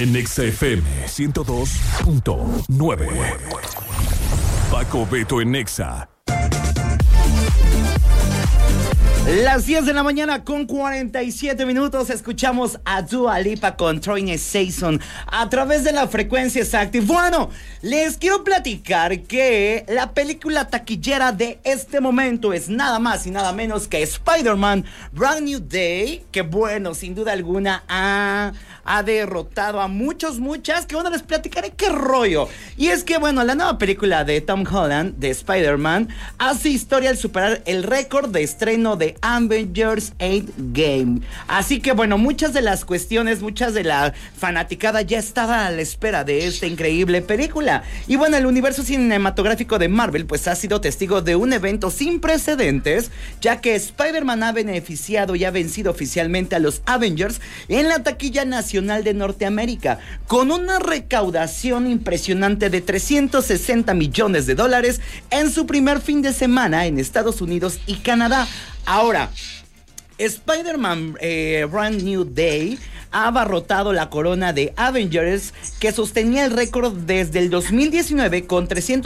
En Exa FM 102.9. Paco Beto en Exa. Las 10 de la mañana con 47 minutos escuchamos a Dua Lipa con Troye Sivan a través de la frecuencia exacta. Y bueno, les quiero platicar que la película taquillera de este momento es nada más y nada menos que Spider-Man Brand New Day, que bueno, sin duda alguna ha derrotado a muchas, que bueno, les platicaré qué rollo. Y es que bueno, la nueva película de Tom Holland, de Spider-Man, hace historia al superar el récord de estreno de Avengers Endgame. Así que bueno, muchas de las cuestiones, muchas de la fanaticada ya estaba a la espera de esta increíble película. Y bueno, el universo cinematográfico de Marvel pues ha sido testigo de un evento sin precedentes, ya que Spider-Man ha beneficiado y ha vencido oficialmente a los Avengers en la taquilla nacional de Norteamérica, con una recaudación impresionante de $360 millones en su primer fin de semana en Estados Unidos y Canadá. Ahora, Spider-Man Brand New Day ha abarrotado la corona de Avengers, que sostenía el récord desde el 2019 con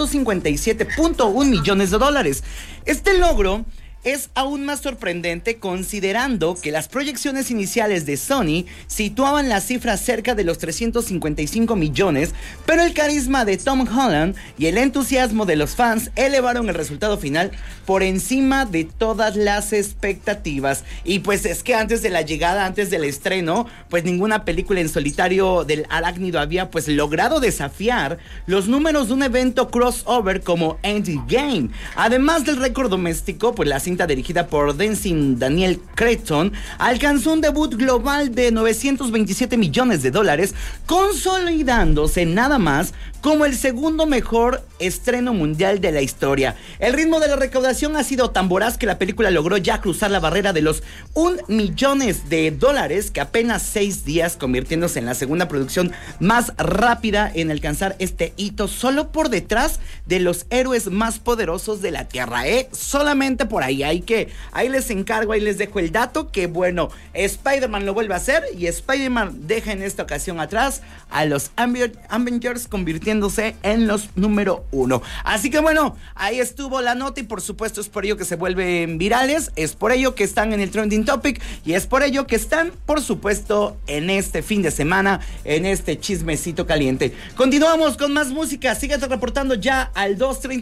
$357.1 millones. Este logro es aún más sorprendente considerando que las proyecciones iniciales de Sony situaban la cifra cerca de los 355 millones, pero el carisma de Tom Holland y el entusiasmo de los fans elevaron el resultado final por encima de todas las expectativas. Y pues es que antes de la llegada, antes del estreno, pues ninguna película en solitario del arácnido había pues logrado desafiar los números de un evento crossover como Endgame. Además del récord doméstico, pues la cinta dirigida por Daniel Cretton alcanzó un debut global de $927 millones, consolidándose nada más como el segundo mejor estreno mundial de la historia. El ritmo de la recaudación ha sido tan voraz que la película logró ya cruzar la barrera de los $1 millón, que apenas 6 días, convirtiéndose en la segunda producción más rápida en alcanzar este hito, solo por detrás de los héroes más poderosos de la Tierra, solamente por ahí. Ahí les encargo, ahí les dejo el dato, que bueno, Spider-Man lo vuelve a hacer y Spider-Man deja en esta ocasión atrás a los Avengers, convirtiéndose en los número 1. Así que bueno, ahí estuvo la nota y por supuesto es por ello que se vuelven virales, es por ello que están en el trending topic y es por ello que están, por supuesto, en este fin de semana, en este chismecito caliente. Continuamos con más música, síguete reportando ya al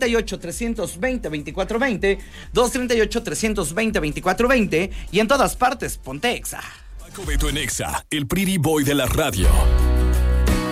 238-320-2420, 238-320-2420 y en todas partes, ponte Exa. Paco Beto en Exa, el pretty boy de la radio.